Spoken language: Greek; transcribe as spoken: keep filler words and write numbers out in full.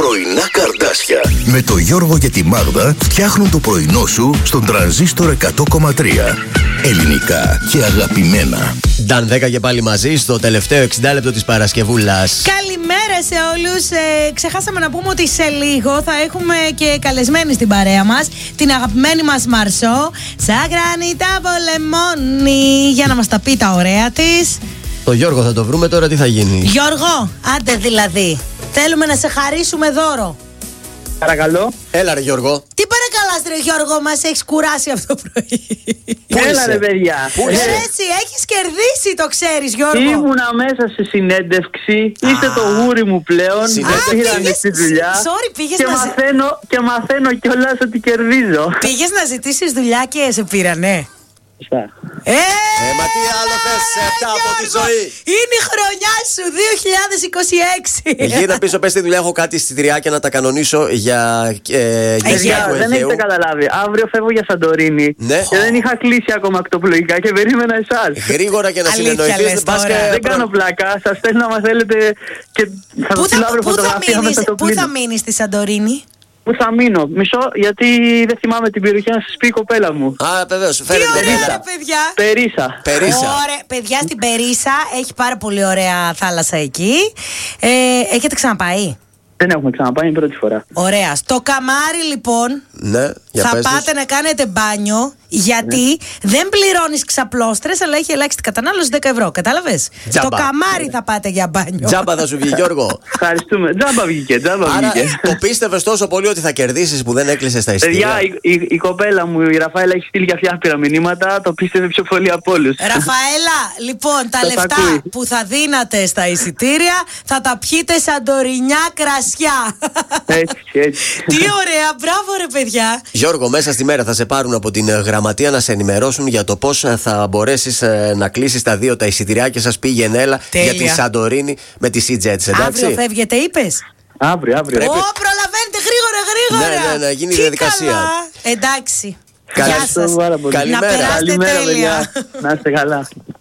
Πρωινά Καρδάσια. Με το Γιώργο και τη Μάγδα φτιάχνουν το πρωινό σου στον Τρανζίστορ εκατό κόμμα τρία. Ελληνικά και αγαπημένα. Νταν δέκα και πάλι μαζί στο τελευταίο εξήντα λεπτό της Παρασκευούλας. Καλημέρα σε όλους. Ε, ξεχάσαμε να πούμε ότι σε λίγο θα έχουμε και καλεσμένη στην παρέα μας την αγαπημένη μας Μαρσό. Σαν γρανιτά πολεμώνει. Για να μας τα πει τα ωραία της. Το Γιώργο θα το βρούμε τώρα, τι θα γίνει. Γιώργο, άντε δηλαδή. Θέλουμε να σε χαρίσουμε δώρο. Παρακαλώ. Έλα ρε Γιώργο. Τι παρακαλάς ρε Γιώργο, μας έχεις κουράσει αυτό το πρωί. Έλα ρε παιδιά. Πού είσαι? Ε, Εσύ έχεις κερδίσει, το ξέρεις Γιώργο. Ήμουνα μέσα σε συνέντευξη. Είστε το γούρι μου πλέον. Συνέντευξη. Δεν πήγα στη δουλειά. Sorry, πήγες και, να ζη- μαθαίνω, και μαθαίνω κιόλας ότι κερδίζω. Πήγες να ζητήσεις δουλειά και σε πήρανε. Ε, Ε, μα τι άλλο θες αυτά από τη Γιώργο, ζωή. είναι η χρονιά σου δύο χιλιάδες είκοσι έξι. Γύρνα πίσω, πες στη δουλειά, έχω κάτι εισιτηριάκια να τα κανονίσω για ε, Παιδιά, γεύμα του Δεν Αιγαίου. έχετε καταλάβει. Αύριο φεύγω για Σαντορίνη. Ναι. Και δεν είχα κλείσει ακόμα ακτοπλοϊκά και περίμενα εσάς. Γρήγορα και να Αλήθεια συνεννοηθείς. λες πας τώρα. και Δεν προ- κάνω πλάκα. Σας στέλνω άμα θέλετε. Και θα Πού σας στείλω θα, αύριο πού θα φωτογραφία μείνεις, μέσα το πού θα πλήνο. μείνεις στη Σαντορίνη? Πού θα μείνω. Μισό, γιατί δεν θυμάμαι την περιοχή να σας πει η κοπέλα μου. Α, βεβαίως, Τι φέρε την ωραία Περίσα. ρε παιδιά. Περίσα. Περίσα. Ωραία, παιδιά, στην Περίσα έχει πάρα πολύ ωραία θάλασσα εκεί. Ε, έχετε ξαναπάει? Δεν έχουμε ξαναπάει, είναι η πρώτη φορά. Ωραία. Στο Καμάρι λοιπόν Ναι, για θα πες πάτε τους. να κάνετε μπάνιο. Γιατί δεν πληρώνεις ξαπλώστρες, αλλά έχει ελάχιστη κατανάλωση δέκα ευρώ. Κατάλαβες? Στο Τζάμπα. Καμάρι θα πάτε για μπάνιο. Τζάμπα θα σου βγει, Γιώργο. Ευχαριστούμε. Τζάμπα βγήκε, τζάμπα Άρα βγήκε. το πίστευες τόσο πολύ ότι θα κερδίσεις που δεν έκλεισες τα εισιτήρια. Παιδιά, η, η, η κοπέλα μου, η Ραφαέλα, έχει στείλει για φτιάχνει μηνύματα. Το πίστευε πιο πολύ από όλους. Ραφαέλα, λοιπόν, τα Σας λεφτά ακούει. που θα δίνατε στα εισιτήρια θα τα πιείτε σαντορινιά κρασιά. Έτσι, έτσι. Τι ωραία, μπράβο ρε παιδιά. Γιώργο, μέσα στη μέρα θα σε πάρουν από την ε, γραμματεία να σε ενημερώσουν για το πώς ε, θα μπορέσεις ε, να κλείσεις τα δύο τα εισιτηριά. Σας πήγαινε έλα Τέλεια. για τη Σαντορίνη με τη Sea Jets, εντάξει. Αύριο φεύγετε, είπες? Αύριο, αύριο. Ω, προλαβαίνετε γρήγορα, γρήγορα. Ναι, ναι, ναι, γίνει Τι διαδικασία. καλά. Εντάξει. Καλή- Γεια σας. πάρα πολύ. Καλημέρα. Να περάσετε Καλημέρα, τέλεια. παιδιά. Να είστε καλά.